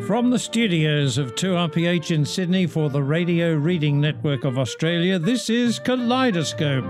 From the studios of 2RPH in Sydney for the Radio Reading Network of Australia, this is Kaleidoscope.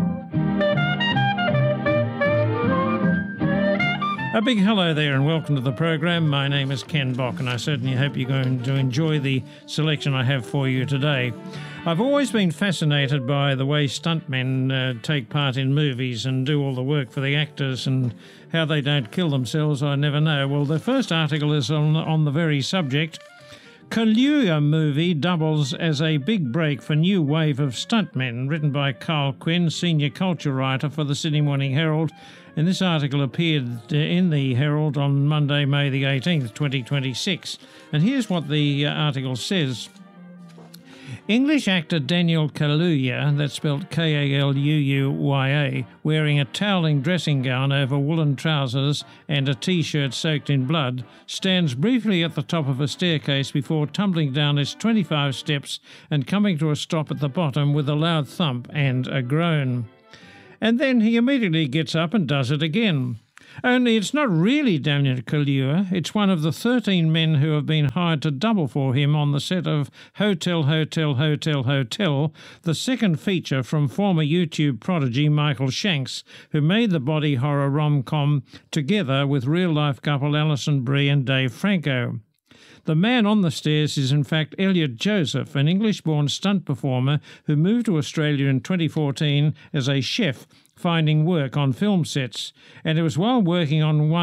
A big hello there and welcome to the program. My name is Ken Bock and I certainly hope you're going to enjoy the selection I have for you today. I've always been fascinated by the way stuntmen take part in movies and do all the work for the actors, and how they don't kill themselves I never know. Well, the first article is on the very subject. Kaluuya movie doubles as a big break for new wave of stuntmen, written by Carl Quinn, senior culture writer for the Sydney Morning Herald. And this article appeared in the Herald on Monday, May the 18th, 2026. And here's what the article says. English actor Daniel Kaluuya, that's spelled K-A-L-U-U-Y-A, wearing a toweling dressing gown over woolen trousers and a T-shirt soaked in blood, stands briefly at the top of a staircase before tumbling down its 25 steps and coming to a stop at the bottom with a loud thump and a groan. And then he immediately gets up and does it again. Only it's not really Daniel Kaluuya, it's one of the 13 men who have been hired to double for him on the set of Hotel, Hotel, Hotel, Hotel, the second feature from former YouTube prodigy Michael Shanks, who made the body horror rom-com together with real-life couple Alison Brie and Dave Franco. The man on the stairs is in fact Elliot Joseph, an English-born stunt performer who moved to Australia in 2014 as a chef, finding work on film sets. And it was while working on one